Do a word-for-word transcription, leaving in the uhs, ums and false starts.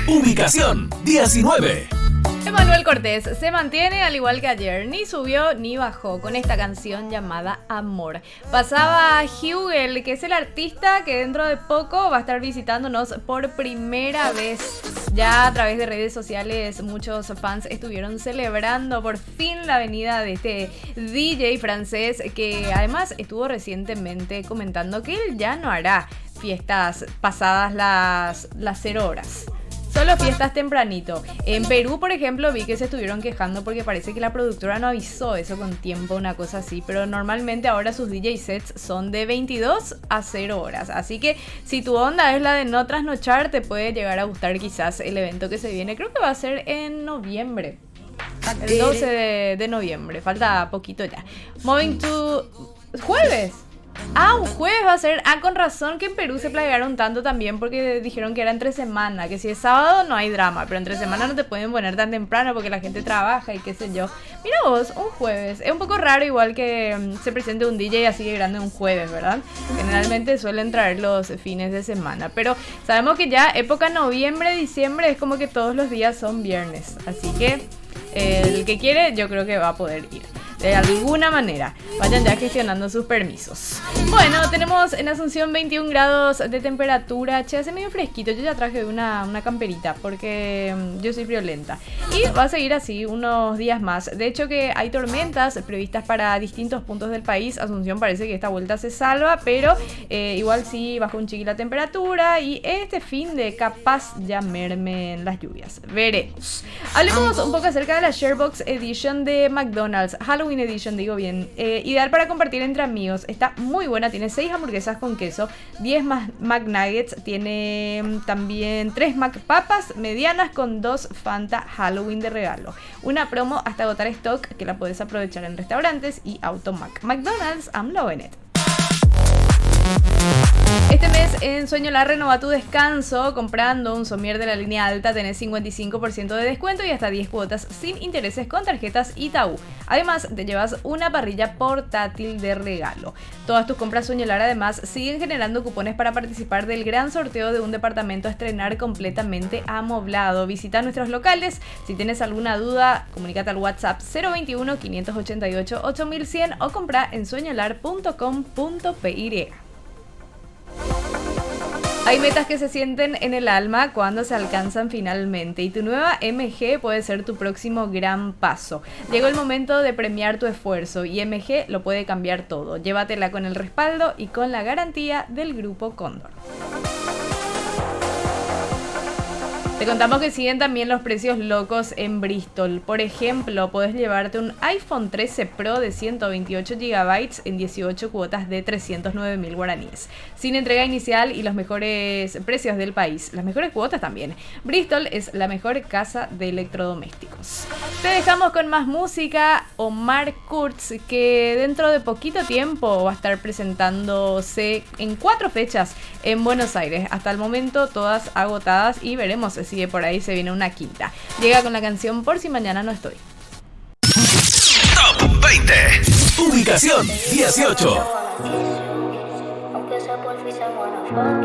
Ubicación diecinueve. Emmanuel Cortés se mantiene al igual que ayer, ni subió ni bajó con esta canción llamada Amor. Pasaba Hugel, que es el artista que dentro de poco va a estar visitándonos por primera vez. Ya a través de redes sociales muchos fans estuvieron celebrando por fin la venida de este D J francés, que además estuvo recientemente comentando que él ya no hará fiestas pasadas las, las cero horas. Solo fiestas tempranito. En Perú, por ejemplo, vi que se estuvieron quejando porque parece que la productora no avisó eso con tiempo, una cosa así. Pero normalmente ahora sus D J sets son de veintidós a cero horas. Así que si tu onda es la de no trasnochar, te puede llegar a gustar quizás el evento que se viene. Creo que va a ser en noviembre. El doce de, de noviembre. Falta poquito ya. Moving to... ¿Jueves? Ah, un jueves va a ser. Ah, con razón que en Perú se plagiaron tanto también porque dijeron que era entre semana, que si es sábado no hay drama, pero entre semana no te pueden poner tan temprano porque la gente trabaja y qué sé yo. Mira vos, un jueves. Es un poco raro igual que um, se presente un D J así de grande un jueves, ¿verdad? Generalmente suelen traer los fines de semana, pero sabemos que ya época noviembre, diciembre es como que todos los días son viernes, así que eh, el que quiere yo creo que va a poder ir. De alguna manera, vayan ya gestionando sus permisos. Bueno, tenemos en Asunción veintiún grados de temperatura. Che, hace medio fresquito. Yo ya traje una, una camperita porque um, yo soy friolenta. Y va a seguir así unos días más. De hecho que hay tormentas previstas para distintos puntos del país. Asunción parece que esta vuelta se salva, pero eh, igual sí bajó un chiqui la temperatura. Y este fin de capaz ya mermen las lluvias. Veremos. Hablemos un poco acerca de la Sharebox Edition de McDonald's. Halloween Edition, digo bien. Eh, ideal para compartir entre amigos. Está muy buena. Tiene seis hamburguesas con queso, diez McNuggets. Tiene también tres McPapas medianas con dos Fanta Halloween de regalo. Una promo hasta agotar stock que la puedes aprovechar en restaurantes y Automac. McDonald's, I'm loving it. Este mes en Sueño La renova tu descanso. Comprando un somier de la línea alta tenés cincuenta y cinco por ciento de descuento y hasta diez cuotas sin intereses con tarjetas Itaú. Además te llevas una parrilla portátil de regalo. Todas tus compras Sueño Lar además siguen generando cupones para participar del gran sorteo de un departamento a estrenar completamente amoblado. Visita nuestros locales. Si tienes alguna duda, comunícate al WhatsApp cero veintiuno, quinientos ochenta y ocho, ocho mil cien o compra en sueñolar punto com punto py. Hay metas que se sienten en el alma cuando se alcanzan finalmente y tu nueva M G puede ser tu próximo gran paso. Llegó el momento de premiar tu esfuerzo y M G lo puede cambiar todo. Llévatela con el respaldo y con la garantía del Grupo Cóndor. Te contamos que siguen también los precios locos en Bristol. Por ejemplo, podés llevarte un iPhone trece Pro de ciento veintiocho gigabytes en dieciocho cuotas de trescientos nueve mil guaraníes. Sin entrega inicial y los mejores precios del país. Las mejores cuotas también. Bristol es la mejor casa de electrodomésticos. Te dejamos con más música. Omar Kurz, que dentro de poquito tiempo va a estar presentándose en cuatro fechas en Buenos Aires. Hasta el momento todas agotadas y veremos si de por ahí se viene una quinta. Llega con la canción Por si mañana no estoy. Top veinte. Ubicación dieciocho. Aunque sea por fin se